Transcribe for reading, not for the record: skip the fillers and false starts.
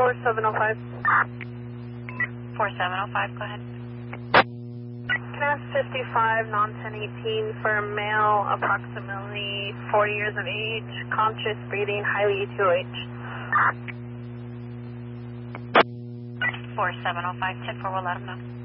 4705. 4705, go ahead. Can I ask 55, non-1018 for a male, approximately 40 years of age, conscious, breathing, highly ETOH. 4705, 10-4, we'll let him know.